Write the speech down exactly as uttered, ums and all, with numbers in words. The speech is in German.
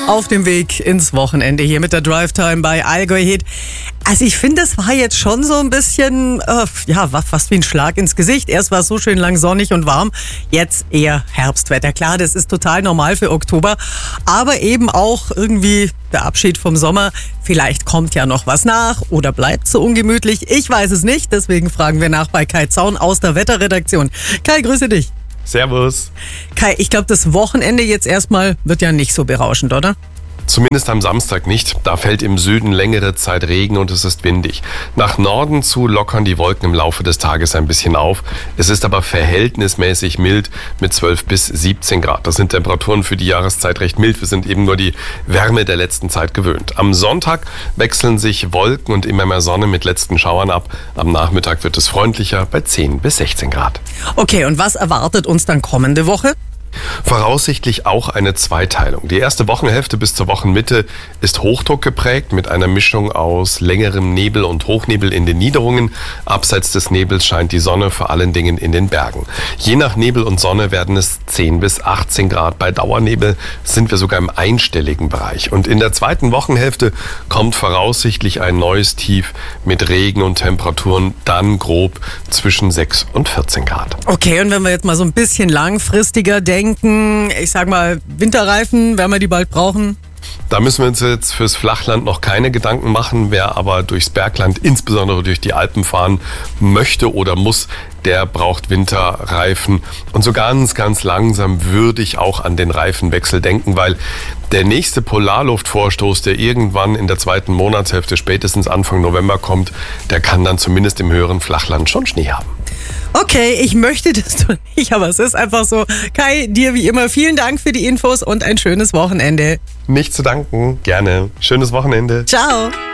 auf dem Weg ins Wochenende hier mit der Drive Time bei Allgäu Hit. Also ich finde, das war jetzt schon so ein bisschen, äh, ja, fast wie ein Schlag ins Gesicht. Erst war es so schön lang sonnig und warm, jetzt eher Herbstwetter. Klar, das ist total normal für Oktober, aber eben auch irgendwie der Abschied vom Sommer. Vielleicht kommt ja noch was nach oder bleibt so ungemütlich. Ich weiß es nicht, deswegen fragen wir nach bei Kai Zaun aus der Wetterredaktion. Kai, grüße dich. Servus. Kai, ich glaube, das Wochenende jetzt erstmal wird ja nicht so berauschend, oder? Zumindest am Samstag nicht. Da fällt im Süden längere Zeit Regen und es ist windig. Nach Norden zu lockern die Wolken im Laufe des Tages ein bisschen auf. Es ist aber verhältnismäßig mild mit zwölf bis siebzehn Grad. Das sind Temperaturen für die Jahreszeit recht mild. Wir sind eben nur die Wärme der letzten Zeit gewöhnt. Am Sonntag wechseln sich Wolken und immer mehr Sonne mit letzten Schauern ab. Am Nachmittag wird es freundlicher bei zehn bis sechzehn Grad. Okay, und was erwartet uns dann kommende Woche? Voraussichtlich auch eine Zweiteilung. Die erste Wochenhälfte bis zur Wochenmitte ist Hochdruck geprägt mit einer Mischung aus längerem Nebel und Hochnebel in den Niederungen. Abseits des Nebels scheint die Sonne, vor allen Dingen in den Bergen. Je nach Nebel und Sonne werden es zehn bis achtzehn Grad. Bei Dauernebel sind wir sogar im einstelligen Bereich. Und in der zweiten Wochenhälfte kommt voraussichtlich ein neues Tief mit Regen und Temperaturen dann grob zwischen sechs und vierzehn Grad. Okay, und wenn wir jetzt mal so ein bisschen langfristiger denken, ich sag mal, Winterreifen, werden wir die bald brauchen? Da müssen wir uns jetzt fürs Flachland noch keine Gedanken machen. Wer aber durchs Bergland, insbesondere durch die Alpen fahren möchte oder muss, der braucht Winterreifen. Und so ganz, ganz langsam würde ich auch an den Reifenwechsel denken, weil der nächste Polarluftvorstoß, der irgendwann in der zweiten Monatshälfte, spätestens Anfang November kommt, der kann dann zumindest im höheren Flachland schon Schnee haben. Okay, ich möchte das doch nicht, aber es ist einfach so. Kai, dir wie immer vielen Dank für die Infos und ein schönes Wochenende. Nicht zu danken, gerne. Schönes Wochenende. Ciao.